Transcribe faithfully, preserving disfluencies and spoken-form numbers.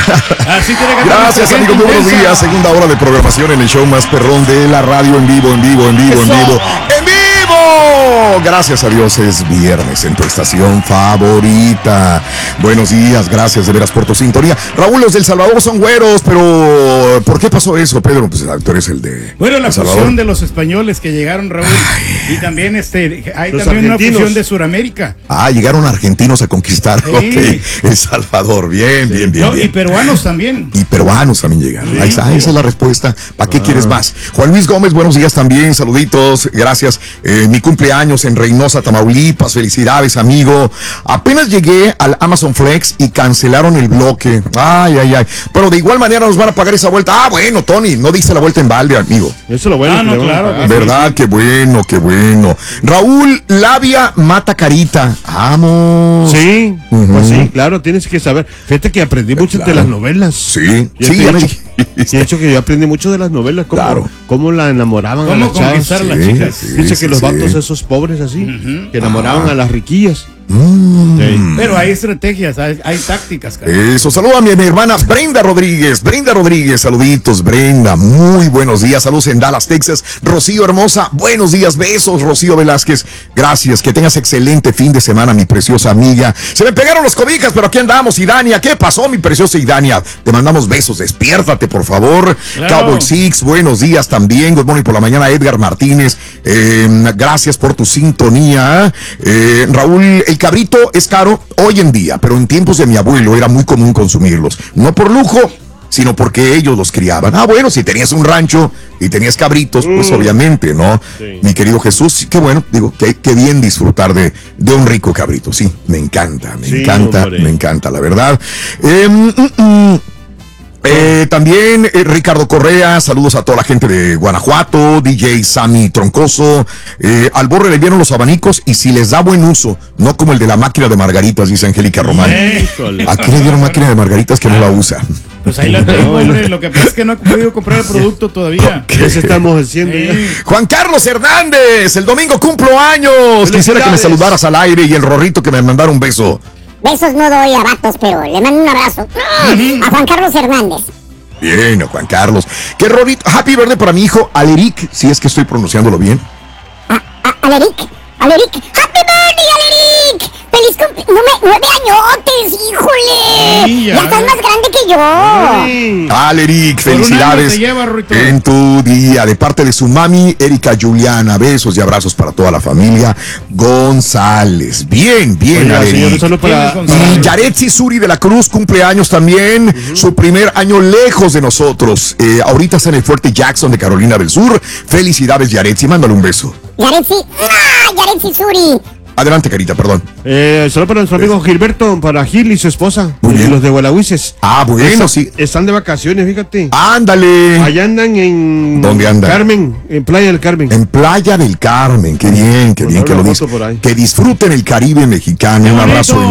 Así tiene que Gracias, amigos, muy buenos días. Segunda hora de programación en el show más perrón de la radio, en vivo, en vivo, en vivo, en vivo. ¡En vivo! Gracias a Dios es viernes en tu estación favorita. Buenos días, gracias de veras por tu sintonía. Raúl, los del Salvador son güeros, pero ¿por qué pasó eso, Pedro? Pues tú eres el de Bueno, la El fusión Salvador. de los españoles que llegaron, Raúl. Ay. Y también este hay Los también argentinos. una fusión de Sudamérica. Ah, llegaron argentinos a conquistar. Sí. Ok, El Salvador, bien, bien, bien, No, bien. y peruanos también. Y peruanos también llegaron. Sí. Ahí está, esa es la respuesta. ¿Para qué Ah. quieres más? Juan Luis Gómez, buenos días también. Saluditos, gracias. Eh, mi cumpleaños en Reynosa, Tamaulipas. Felicidades, amigo. Apenas llegué al Amazon Flex y cancelaron el bloque. Ay, ay, ay. Pero de igual manera nos van a pagar esa vuelta. Ah, bueno, Tony, no diste la vuelta en balde, amigo. Eso es lo bueno. Ah, que no, le van a claro, pagar. ¿Verdad? Qué bueno, qué bueno. Raúl, labia mata carita. Vamos. Sí, Ujú. pues sí, claro, tienes que saber. Fíjate que aprendí mucho Claro. de las novelas. Sí, Y sí, de ya me hecho, dijiste. de hecho que yo aprendí mucho de las novelas, cómo, Claro. cómo la enamoraban a ¿Cómo las chavas. conquistar a las Sí, chicas? sí. Dice que los sí. vatos esos pobres así, Ujú. que enamoraban Ah. a las riquillas. Mm. Sí. Pero hay estrategias, hay, hay tácticas, cara. Eso, saluda a mi, mi hermana Brenda Rodríguez. Brenda Rodríguez, saluditos, Brenda. Muy buenos días, saludos en Dallas, Texas. Rocío hermosa, buenos días, besos, Rocío Velázquez. Gracias, que tengas excelente fin de semana, mi preciosa amiga. Se me pegaron los cobijas, pero aquí andamos, Idania. ¿Qué pasó, mi preciosa Idania? Te mandamos besos, despiértate, por favor. Claro. Cowboy Six, buenos días también. Good morning por la mañana, Edgar Martínez. Eh, gracias por tu sintonía. Eh, Raúl, el cabrito es caro hoy en día, pero en tiempos de mi abuelo era muy común consumirlos. No por lujo, sino porque ellos los criaban. Ah, bueno, si tenías un rancho y tenías cabritos, pues obviamente, ¿no? Sí. Mi querido Jesús, qué bueno, digo, qué, qué bien disfrutar de, de un rico cabrito. Sí, me encanta, me Sí, encanta, hombre. me encanta, la verdad. Eh, mm, mm. Eh, también eh, Ricardo Correa, saludos a toda la gente de Guanajuato, D J Sammy Troncoso. Eh, al Borre le vieron los abanicos y si les da buen uso, no como el de la máquina de margaritas, dice Angélica Román. Híjole. ¿A qué le dieron máquina de margaritas que no la usa? Pues ahí la tengo, hombre. Lo que pasa es que no he podido comprar el producto todavía. ¿Qué se estamos haciendo ya? Sí. Juan Carlos Hernández, el domingo cumplo años. Quisiera que me saludaras al aire y el Rorrito que me mandara un beso. Besos no doy a vatos, pero le mando un abrazo a Juan Carlos Hernández. Bien, a Juan Carlos. Qué Rorrito. Happy birthday para mi hijo Aleric, si es que estoy pronunciándolo bien. A, a, Aleric, Aleric, ¡Happy birthday, Aleric! ¡Feliz cumpleaños! ¡No me, nueve añotes, híjole! Sí, ya. ya estás más grande que yo. Sí. Aleric, Por un año felicidades te lleva, Rorrito. en tu día. De parte de su mami, Erika Juliana. Besos y abrazos para toda la familia González. Bien, bien, Oiga, Aleric. señor, un saludo para, ¿Quién es González? Y Yaretsi Suri de la Cruz, cumpleaños también, su primer año lejos de nosotros. Eh, ahorita está en el Fuerte Jackson de Carolina del Sur. Felicidades, Yaretsi, mándale un beso. Yaretsi, ¡ah! Yaretsi Suri. Adelante, Carita, perdón. Eh, solo para nuestro amigo Gilberto, para Gil y su esposa, Muy y bien. los de Gualahuises. Ah, bueno, Están- sí. Están de vacaciones, fíjate. Ándale. Allá andan en... ¿Dónde andan? Carmen, en Playa del Carmen. En Playa del Carmen, qué bien, qué Nos bien que manda lo una dices. foto por ahí. Que disfruten el Caribe mexicano. Qué Un abrazo bonito.